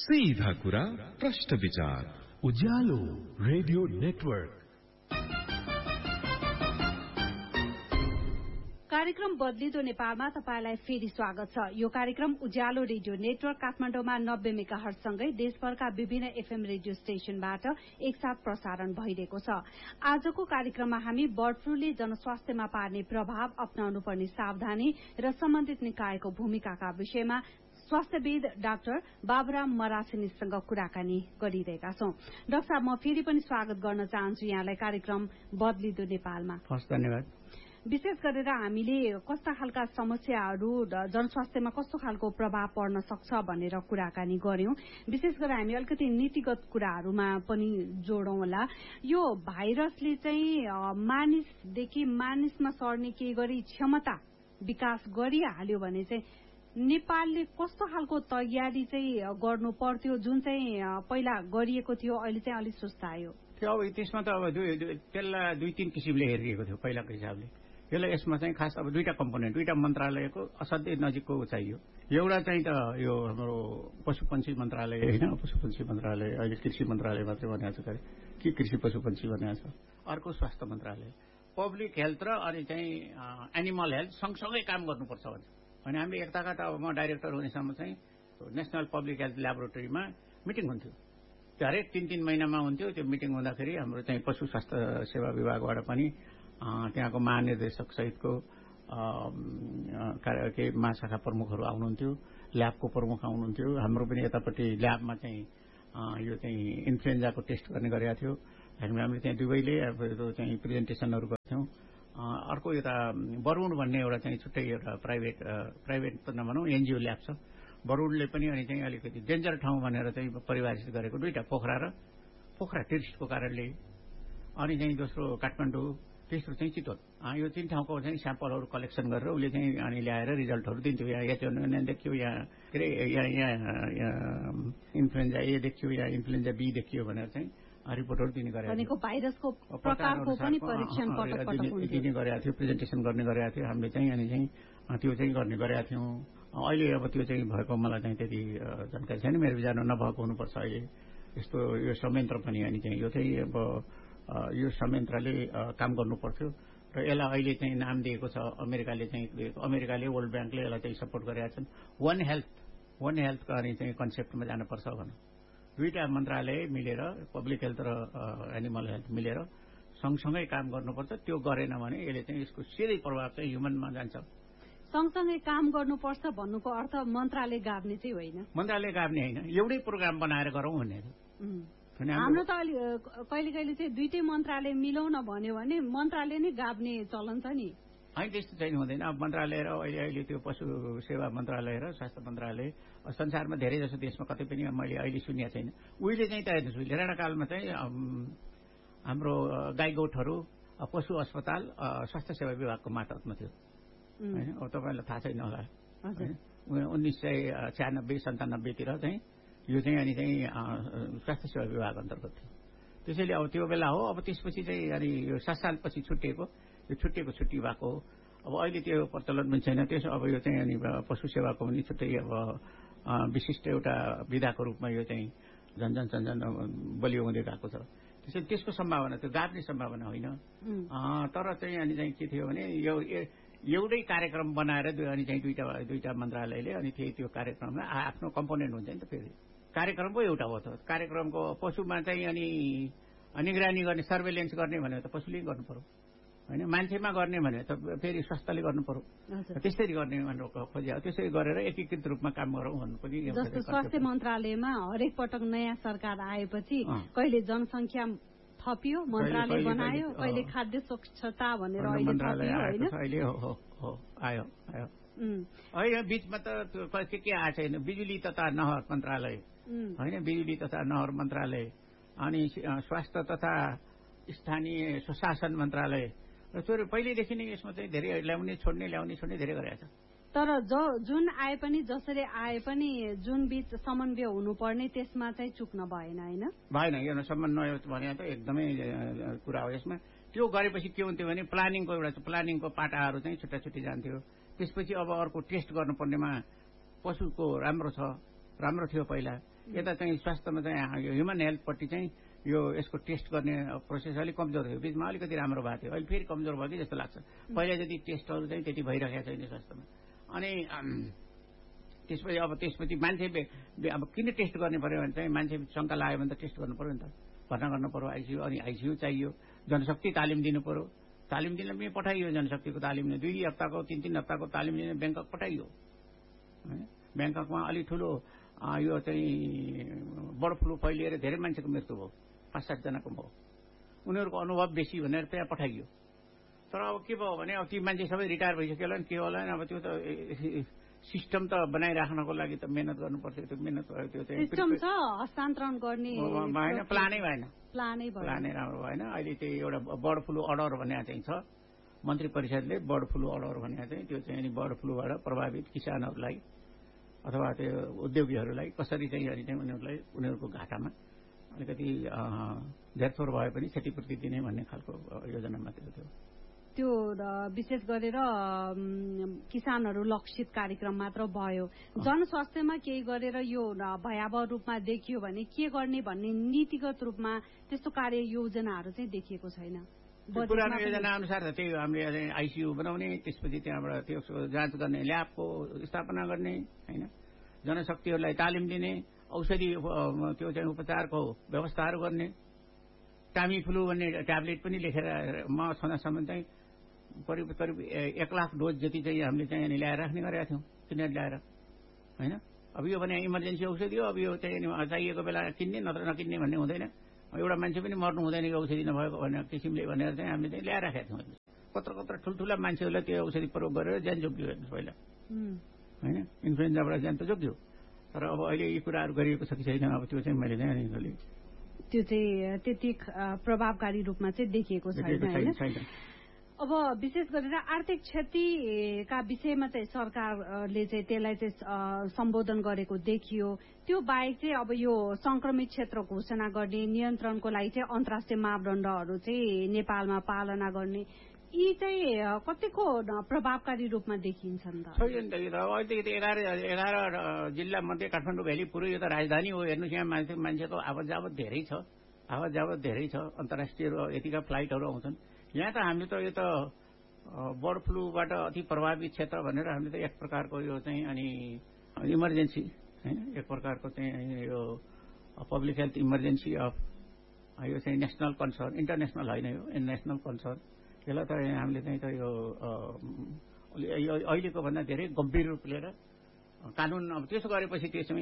सीधा कुरा प्रश्न विचार उज्यालो रेडियो नेटवर्क। कार्यक्रम बदलिदो नेपालमा तपाईलाई फेरि स्वागत छ। यो कार्यक्रम उज्यालो रेडियो नेटवर्क काठमाडौँमा 90 मेगाहर्जसँगै देशभरका विभिन्न एफएम रेडियो स्टेशनबाट एकसाथ प्रसारण भइरहेको छ। आजको कार्यक्रममा हामी बर्ड फ्लूले जनस्वास्थ्यमा पार्ने प्रभाव, अपनाउनु पर्ने सावधानी र सम्बन्धित निकायको भूमिकाका विषयमा स्वास्थ्यविद डाक्टर बाबुराम मरासिनीसँग कुराकानी गरिरहेका छौं। डाक्टर साहब, म फेरि पनि स्वागत गर्न चाहन्छु यहाँलाई कार्यक्रम बदलिदो नेपालमा। हस्, धन्यवाद। विशेष गरेर हामीले कस्ता खालका समस्याहरू जनस्वास्थ्यमा कस्तो खालको प्रभाव पर्न सक्छ भनेर कुराकानी गर्यौं। विशेष गरेर हामी अलिकति नीतिगत कुराहरूमा पनि जोडौं होला। यो भाइरसले चाहिँ मानिसदेखि मानिसमा सर्ने के गरी क्षमता विकास गरिहाल्यो भने चाहिँ नेपालले कस्तो खालको तयारी चाहिँ गर्नु पर्थ्यो, जुन चाहिँ पहिला गरिएको थियो अहिले चाहिँ अलिक सुस्तायो? अब त्यसमा त अब त्यसलाई 2-3 किसिमले हेरिएको थियो पहिलाको हिसाबले। यसमा चाहिँ खास अब दुईटा कम्पोनेन्ट, दुईटा मन्त्रालयको असाध्यै नजिकको चाहियो। एउटा चाहिँ त यो हाम्रो पशुपन्छी मन्त्रालय होइन, पशुपन्छी मन्त्रालय अहिले कृषि मन्त्रालय मात्रै भनेको छ कि कृषि पशुपन्छी भनेको छ। अर्को स्वास्थ्य मन्त्रालय, पब्लिक हेल्थ र अनि चाहिँ एनिमल हेल्थ सँगसँगै काम गर्नुपर्छ भन्छ। अनि हामीले एकताका त अब म डाइरेक्टर हुनेसम्म चाहिँ नेसनल पब्लिक हेल्थ ल्याबोरेटरीमा मिटिङ हुन्थ्यो। हरेक 3-3 महिनामा हुन्थ्यो। त्यो मिटिङ हुँदाखेरि हाम्रो चाहिँ पशु स्वास्थ्य सेवा विभागबाट पनि त्यहाँको महानिर्देशक सहितको के महाशाखा प्रमुखहरू आउनुहुन्थ्यो, ल्याबको प्रमुख आउनुहुन्थ्यो। हाम्रो पनि यतापट्टि ल्याबमा चाहिँ यो चाहिँ इन्फ्लुएन्जाको टेस्ट गर्ने गरेका थियो। हामीले त्यहाँ दुवैले चाहिँ प्रेजेन्टेसनहरू गर्थ्यौँ। अर्को यता बरुण भन्ने एउटा चाहिँ छुट्टै एउटा प्राइभेट त नभनौँ, एनजिओ ल्याब छ बरुणले पनि। अनि चाहिँ अलिकति डेन्जर ठाउँ भनेर चाहिँ परिभाषित गरेको दुईटा, पोखरा टुरिस्टको कारणले, अनि चाहिँ दोस्रो काठमाडौँ, तेस्रो चाहिँ चितवन। यो 3 ठाउँको चाहिँ स्याम्पलहरू कलेक्सन गरेर उसले चाहिँ अनि ल्याएर रिजल्टहरू दिन्थ्यो। यहाँ H1N1 देखियो, यहाँ के अरे यहाँ इन्फ्लुएन्जा ए देखियो, यहाँ इन्फ्लुएन्जा बी देखियो भनेर चाहिँ रिपोर्टहरू दिने गरेको भाइरसको प्रकारको पनि परीक्षण दिने गरेका थियो, प्रेजेन्टेसन गर्ने गरेका थियो हामीले चाहिँ। अनि चाहिँ त्यो चाहिँ गर्ने गरेका थियौँ। अहिले अब त्यो चाहिँ भएको मलाई चाहिँ त्यति जानकारी छैन, मेरो विचारमा नभएको हुनुपर्छ अहिले यस्तो यो संयन्त्र पनि। अनि चाहिँ यो चाहिँ अब यो संयन्त्रले काम गर्नु पर्थ्यो र यसलाई अहिले चाहिँ नाम दिएको छ अमेरिकाले वर्ल्ड ब्याङ्कले यसलाई चाहिँ सपोर्ट गरेका छन्। वान हेल्थको अनि चाहिँ कन्सेप्टमा जानुपर्छ भनौँ। दुईटा मन्त्रालय मिलेर, पब्लिक हेल्थ र एनिमल हेल्थ मिलेर सँगसँगै काम गर्नुपर्छ। त्यो गरेन भने यसले चाहिँ यसको सिधै प्रभाव चाहिँ ह्युमनमा जान्छ। सँगसँगै काम गर्नुपर्छ भन्नुको अर्थ मन्त्रालय गाभ्ने चाहिँ होइन, मन्त्रालय गाभ्ने होइन, एउटै प्रोग्राम बनाएर गरौँ भन्ने। हाम्रो त कहिले कहिले चाहिँ दुईटै मन्त्रालय मिलाउन भन्यो भने मन्त्रालय नै गाभ्ने चलन छ नि। होइन, त्यस्तो चाहिँ हुँदैन। अब मन्त्रालय र अहिले त्यो पशु सेवा मन्त्रालय र स्वास्थ्य मन्त्रालय संसारमा धेरै जसो देशमा कतै पनि मैले अहिले सुनेको छैन। उहिले चाहिँ त हेर्नुहोस्, राणाकालमा चाहिँ हाम्रो गाई गोठहरू पशु अस्पताल स्वास्थ्य सेवा विभागको मातहतमा थियो होइन। अब तपाईँलाई थाहा छैन होला, 1996-97 तिर चाहिँ यो चाहिँ अनि चाहिँ स्वास्थ्य सेवा विभाग अन्तर्गत थियो। त्यसैले अब त्यो बेला हो। अब त्यसपछि चाहिँ अनि यो 7 सालपछि छुट्टिएको छुट्टी भएको हो। अब अहिले त्यो प्रचलन पनि छैन। त्यसो अब यो चाहिँ अनि पशु सेवाको पनि छुट्टै अब विशिष्ट एउटा विधाको रूपमा यो चाहिँ झन्झन बलियो हुँदै गएको छ। त्यसैले त्यसको सम्भावना, त्यो गाभ्ने सम्भावना होइन। तर चाहिँ अनि चाहिँ के थियो भने यो एउटै कार्यक्रम बनाएर अनि चाहिँ दुईटा मन्त्रालयले अनि त्यो कार्यक्रममा आफ्नो कम्पोनेन्ट हुन्छ नि त। फेरि कार्यक्रमको एउटा हो त। कार्यक्रमको पशुमा चाहिँ अनि निगरानी गर्ने, सर्वेलेन्स गर्ने भने त पशुले गर्नु पर्यो होइन, मान्छेमा गर्ने भने त फेरि स्वास्थ्यले गर्नु पर्यो। त्यसरी गर्ने भनेर खोजियो। त्यसरी गरेर एकीकृत रूपमा काम गरौँ भन्नु पनि। जस्तो स्वास्थ्य मन्त्रालयमा हरेक पटक नयाँ सरकार आएपछि कहिले जनसङ्ख्या थपियो, मन्त्रालय बनायो, कहिले खाद्य स्वच्छता भनेर अहिले आयो होइन। बीचमा त के आएको छैन। बिजुली तथा नहर मन्त्रालय होइन, बिजुली तथा नहर मन्त्रालय, अनि स्वास्थ्य तथा स्थानीय सुशासन मन्त्रालय र पहिल्यैदेखि नै यसमा चाहिँ धेरै ल्याउने छोड्ने धेरै गरेको छ। तर जुन आए पनि, जसरी आए पनि जुन बीच समन्वय हुनुपर्ने त्यसमा चाहिँ चुक्न भएन होइन। भएन, यो समन्वय भने त एकदमै कुरा हो यसमा। त्यो गरेपछि के हुन्थ्यो भने प्लानिङको पाटाहरू चाहिँ छुट्टा छुट्टी जान्थ्यो। त्यसपछि अब अर्को टेस्ट गर्नुपर्नेमा पशुको राम्रो छ राम्रो थियो पहिला। यता चाहिँ स्वास्थ्यमा चाहिँ यो ह्युमन हेल्थपट्टि चाहिँ यो यसको टेस्ट गर्ने प्रोसेस अलिक कमजोर थियो। बिचमा अलिकति राम्रो भएको थियो, अहिले फेरि कमजोर भयो कि जस्तो लाग्छ। पहिला जति टेस्टहरू चाहिँ त्यति भइरहेको छैन स्वास्थ्यमा। अनि त्यसपछि मान्छे अब किन टेस्ट गर्ने पर्यो भने चाहिँ मान्छे शङ्का लाग्यो भने त टेस्ट गर्नु पर्यो नि त, भर्ना गर्नु पर्यो आइसियू। अनि आइसियू चाहियो, जनशक्ति तालिम दिनु पर्यो। तालिम दिन पनि पठाइयो, जनशक्तिको तालिम 2 हप्ताको 3 हप्ताको तालिम दिन ब्याङ्कक पठाइयो। ब्याङ्ककमा अलिक ठुलो यो चाहिँ बर्ड फ्लू फैलिएर धेरै मान्छेको मृत्यु भयो, 5-7 जनाको भयो। उनीहरूको अनुभव बेसी भनेर त्यहाँ पठाइयो। तर अब के भयो भने अब ती मान्छे सबै रिटायर भइसक्यो होला नि, के होला नि। अब त्यो त सिस्टम त बनाइराख्नको लागि त मेहनत गर्नुपर्छ। त्यो मेहनत त्यो चाहिँ सिस्टम छ, हस्तान्तरण गर्ने भएन, प्लानै भएन, प्लानै राम्रो भएन। अहिले चाहिँ एउटा बर्ड फ्लू अर्डर भन्ने चाहिँ छ, मन्त्री परिषदले बर्ड फ्लू अर्डर भन्ने चाहिँ त्यो चाहिँ बर्ड फ्लूबाट प्रभावित किसानहरूलाई अथवा त्यो उद्योगीहरूलाई कसरी चाहिँ उनीहरूलाई उनीहरूको घाटामा अलिकति धेरथोर भए पनि क्षतिपूर्ति दिने भन्ने खालको योजना मात्र थियो। त्यो विशेष गरेर किसानहरू लक्षित कार्यक्रम मात्र भयो। जनस्वास्थ्यमा केही गरेर यो भयावह रूपमा देखियो भने के गर्ने भन्ने नीतिगत रूपमा त्यस्तो कार्य योजनाहरू चाहिँ देखिएको छैन। पुरानो योजना अनुसार त त्यही हामीले आइसियू बनाउने, त्यसपछि त्यहाँबाट त्यो जाँच गर्ने ल्याबको स्थापना गर्ने होइन, जनशक्तिहरूलाई तालिम दिने, औषधि त्यो चाहिँ उपचारको व्यवस्थाहरू गर्ने, टामी फ्लू भन्ने ट्याब्लेट पनि लेखेर म छँदासम्म चाहिँ करिब 1 लाख डोज जति चाहिँ हामीले चाहिँ ल्याएर राख्ने गरेका थियौँ, किनेर ल्याएर होइन। अब यो भने इमर्जेन्सी औषधि हो, अब यो चाहिँ चाहिएको बेला किन्ने नत्र नकिन्ने भन्ने हुँदैन। एउटा मान्छे पनि मर्नु हुँदैन कि औषधि नभएको भन्ने किसिमले भनेर चाहिँ हामीले चाहिँ ल्याएर राखेका थियौँ। कत्रो ठुल्ठुला मान्छेहरूलाई त्यो औषधि प्रयोग गरेर ज्यान जोग्यो हेर्नुहोस् पहिला होइन, इन्फ्लुएन्जाबाट ज्यान त जोग्यो। तर अब अहिले यी कुराहरू गरिएको छ कि छैन, अब त्यो चाहिँ मैले चाहिँ त्यो चाहिँ त्यति प्रभावकारी रूपमा चाहिँ देखिएको छैन। अब विशेष गरेर आर्थिक क्षतिका विषयमा चाहिँ सरकारले चाहिँ त्यसलाई चाहिँ सम्बोधन गरेको देखियो। त्यो बाहेक चाहिँ अब यो संक्रमित क्षेत्र घोषणा गर्ने, नियन्त्रणको लागि चाहिँ अन्तर्राष्ट्रिय मापदण्डहरू चाहिँ नेपालमा पालना गर्ने, यी चाहिँ कतिको प्रभावकारी रूपमा देखिन्छन् त? छैन त। यो त अहिले त 11 जिल्ला मध्ये काठमाडौँ भ्याली पुरै यो त राजधानी हो। हेर्नुहोस् यहाँ मान्छेको आवत जावत धेरै छ, अन्तर्राष्ट्रिय यतिका फ्लाइटहरू आउँछन्। यहाँ त हामीले त यो त बर्ड फ्लूबाट अति प्रभावित क्षेत्र भनेर हामीले त एक प्रकारको यो चाहिँ अनि इमर्जेन्सी होइन, एक प्रकारको चाहिँ यो पब्लिक हेल्थ इमर्जेन्सी अफ यो चाहिँ नेसनल कन्सर्न, इन्टरनेसनल होइन, यो नेसनल कन्सर्न। यसलाई त हामीले चाहिँ त यो अहिलेको भन्दा धेरै गम्भीर रूप लिएर कानून अब त्यसो गरेपछि त्यसमा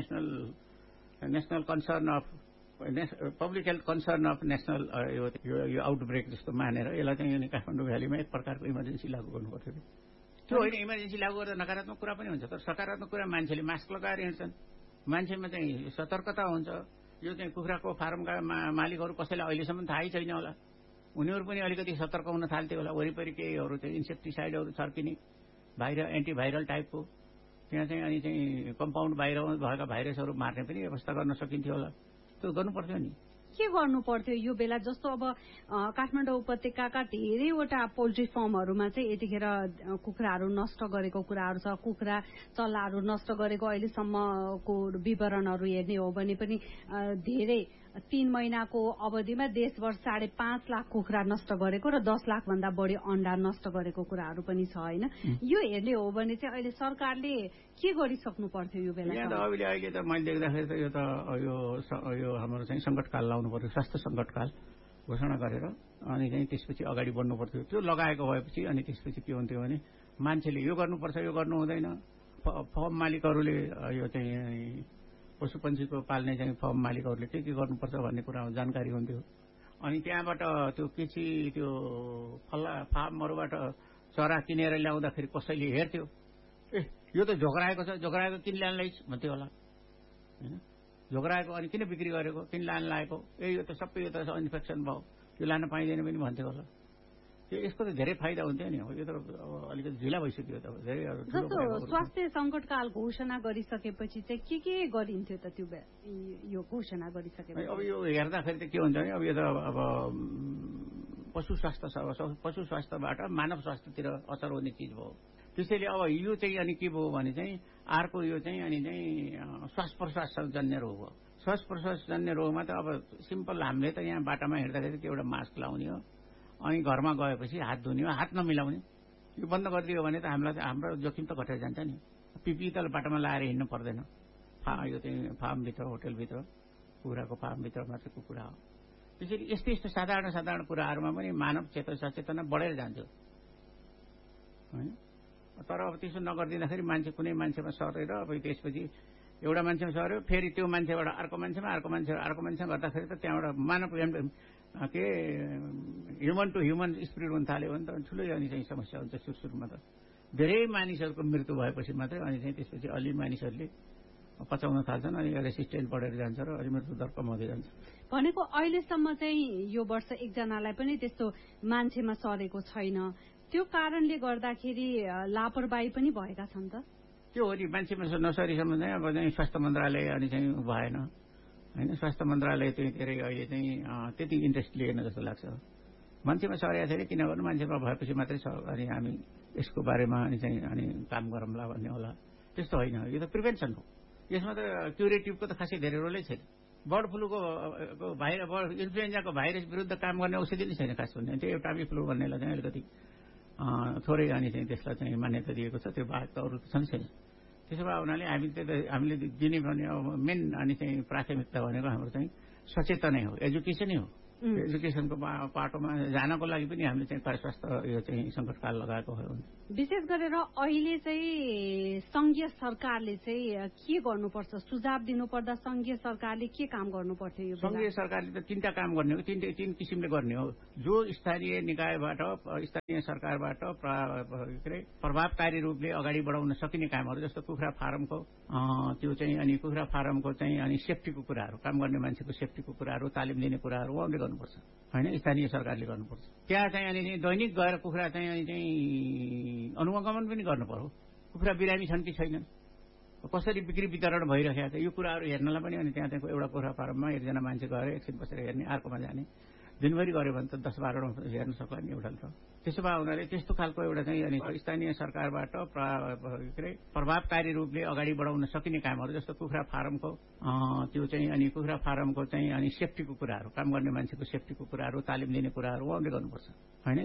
national concern of public health concern of national यो आउटब्रेक जस्तो मानेर यसलाई चाहिँ काठमाडौँ भ्यालीमा एक प्रकारको इमर्जेन्सी लागू गर्नुपर्छ। त्यो होइन, इमर्जेन्सी लागू गर्दा नकारात्मक कुरा पनि हुन्छ, तर सकारात्मक कुरा मान्छेले मास्क लगाएर हिँड्छन्, मान्छेमा चाहिँ सतर्कता हुन्छ। यो चाहिँ कुखुराको फार्मका मालिकहरू कसैलाई अहिलेसम्म थाहै छैन होला, उनीहरू पनि अलिकति सतर्क हुन थाल्थ्यो होला। वरिपरि केहीहरू चाहिँ इन्सेक्टिसाइडहरू छर्किने एन्टिभाइरल टाइपको त्यहाँ चाहिँ अनि चाहिँ कम्पाउन्ड बाहिर भएका भाइरसहरू मार्ने पनि व्यवस्था गर्न सकिन्थ्यो होला। त्यो गर्नु पर्थ्यो नि। के गर्नु पर्थ्यो यो बेला? जस्तो अब काठमाडौँ उपत्यकाका धेरैवटा पोल्ट्री फार्महरूमा चाहिँ यतिखेर कुखुराहरू नष्ट गरेको कुराहरू छ। कुखुरा चल्लाहरू नष्ट गरेको अहिलेसम्मको विवरणहरू हेर्ने हो भने पनि धेरै 3 महिनाको अवधिमा देशभर 5.5 लाख कुखुरा नष्ट गरेको र 10 लाख भन्दा बढी अन्डा नष्ट गरेको कुराहरू पनि छ होइन। यो हेर्ने हो भने चाहिँ अहिले सरकारले के गरिसक्नु पर्थ्यो यो बेला? यहाँ त अहिले त मैले देख्दाखेरि त यो हाम्रो चाहिँ सङ्कटकाल लाउनु पर्यो, स्वास्थ्य सङ्कटकाल घोषणा गरेर अनि चाहिँ त्यसपछि अगाडि बढ्नु पर्थ्यो। त्यो लगाएको भएपछि अनि त्यसपछि के हुन्थ्यो भने मान्छेले यो गर्नुपर्छ, यो गर्नु हुँदैन, फर्म मालिकहरूले यो चाहिँ पशुपन्छीको पाल्ने चाहिँ फर्म मालिकहरूले के गर्नुपर्छ भन्ने कुरामा जानकारी हुन्थ्यो। अनि त्यहाँबाट त्यो किछि त्यो फार्महरूबाट चरा किनेर ल्याउँदाखेरि कसैले हेर्थ्यो, यो त झोक्राएको छ, झोक्राएको किन ल्यान ल्याइस् भन्थ्यो होला होइन। झोक्राएको अनि किन बिक्री गरेको, किन लान लागेको, यो त सबै यो त इन्फेक्सन भयो, यो लान पाइँदैन पनि भन्थ्यो होला। यसको त धेरै फाइदा हुन्थ्यो नि। यो त अलिकति ढिला भइसक्यो त धेरै। जस्तो स्वास्थ्य सङ्कटकाल घोषणा गरिसकेपछि चाहिँ के गरिन्थ्यो त? त्यो यो घोषणा गरिसकेपछि अब यो हेर्दाखेरि त के हुन्छ भने अब यो त अब पशु स्वास्थ्यबाट मानव स्वास्थ्यतिर असर हुने चिज भयो। त्यसैले अब यो चाहिँ अनि के भयो भने चाहिँ अर्को यो चाहिँ अनि चाहिँ श्वास प्रश्वासजन्य रोग हो। श्वास प्रश्वासजन्य रोगमा त अब सिम्पल हामीले त यहाँ बाटामा हिँड्दाखेरि एउटा मास्क लाउने हो, अनि घरमा गएपछि हात धुने हो, हात नमिलाउने। यो बन्द गरिदियो भने त हामीलाई हाम्रो जोखिम त घटेर जान्छ नि। पिपी त बाटामा लाएर हिँड्नु पर्दैन। यो चाहिँ फार्मभित्र, होटलभित्र, कुखुराको फार्मभित्र मात्रैको कुरा हो। त्यसरी यस्तो यस्तो साधारण कुराहरूमा पनि मानव सचेतना बढेर जान्छ होइन। तर अब त्यसो नगरिदिँदाखेरि मान्छे कुनै मान्छेमा सरेर अब त्यसपछि एउटा मान्छेमा सर्यो, फेरि त्यो मान्छेबाट अर्को मान्छेमा गर्दाखेरि त त्यहाँबाट मानव के ह्युमन टु ह्युमन स्प्रिड हुन थाल्यो भने त ठुलै अनि चाहिँ समस्या हुन्छ। सुरुमा त धेरै मानिसहरूको मृत्यु भएपछि मात्रै अनि चाहिँ त्यसपछि अलि मानिसहरूले पचाउन थाल्छन्, अनि रेसिस्टेन्ट बढेर जान्छ र अनि मृत्यु दर कम हुँदै जान्छ। भनेको अहिलेसम्म चाहिँ यो वर्ष एकजनालाई पनि त्यस्तो मान्छेमा सरेको छैन। त्यो कारणले गर्दाखेरि लापरवाही पनि भएका छन् त। त्यो हो नि, मान्छेमा नसरीसम्म चाहिँ अब चाहिँ स्वास्थ्य मन्त्रालय अनि चाहिँ भएन होइन। स्वास्थ्य मन्त्रालय चाहिँ धेरै अहिले चाहिँ त्यति इन्ट्रेस्ट लिएन जस्तो लाग्छ। मान्छेमा सरेको छैन, किन गर्नु, मान्छेमा भएपछि मात्रै अनि हामी यसको बारेमा अनि चाहिँ अनि काम गरौँला भन्ने होला, त्यस्तो होइन। यो त प्रिभेन्सन हो। यसमा त क्युरेटिभको त खासै धेरै रोलै छैन। बर्ड फ्लूको इन्फ्लुएन्जाको भाइरस विरुद्ध काम गर्ने औषधि नै छैन खास भन्ने। त्यो टामी फ्लू भन्नेलाई चाहिँ अलिकति थोरै अनि चाहिँ त्यसलाई चाहिँ मान्यता दिएको छ, त्यो बाहेक त अरू त छन् छैन। त्यसो भए हुनाले हामीले दिने भने अब मेन अनि चाहिँ प्राथमिकता भनेको हाम्रो चाहिँ सचेतनै हो, एजुकेसनै हो। एजुकेसनको पाटोमा जानको लागि पनि हामीले चाहिँ स्वास्थ्य यो चाहिँ सङ्कटकाल लगाएको हो। विशेष गरेर अहिले चाहिँ संघीय सरकारले चाहिँ के गर्नुपर्छ, सुझाव दिनुपर्दा संघीय सरकारले के काम गर्नुपर्थ्यो? यो संघीय सरकारले त तीनटा काम गर्ने हो, तीन किसिमले गर्ने हो। जो स्थानीय निकायबाट, स्थानीय सरकारबाट प्रभावकारी रूपले अगाडि बढाउन सकिने कामहरू, जस्तो कुखुरा फार्मको त्यो चाहिँ अनि कुखुरा फार्मको चाहिँ अनि सेफ्टीको कुराहरू, काम गर्ने मान्छेको सेफ्टीको कुराहरू, तालिम दिने कुराहरू उहाँले गर्नुपर्छ होइन, स्थानीय सरकारले गर्नुपर्छ। त्यहाँ चाहिँ अनि दैनिक गएर कुखुरा चाहिँ अनि चाहिँ अनुगमन पनि गर्नु पर्यो। कुखुरा बिरामी छन् कि छैनन्, कसरी बिक्री वितरण भइरहेको छ, यो कुराहरू हेर्नलाई पनि अनि त्यहाँ एउटा कुखुरा फार्ममा एकजना मान्छे गएर एकछिन बसेर हेर्ने, अर्कोमा जाने, दिनभरि गऱ्यो भने त 10-12 हेर्न सक्ला नि एउटा त। त्यसो भए हुनाले त्यस्तो खालको एउटा चाहिँ अनि स्थानीय सरकारबाट प्रभावकारी रूपले अगाडि बढाउन सकिने कामहरू, जस्तो कुखुरा फार्मको त्यो चाहिँ अनि कुखुरा फार्मको चाहिँ अनि सेफ्टीको कुराहरू, काम गर्ने मान्छेको सेफ्टीको कुराहरू, तालिम दिने कुराहरू उहाँले गर्नुपर्छ होइन,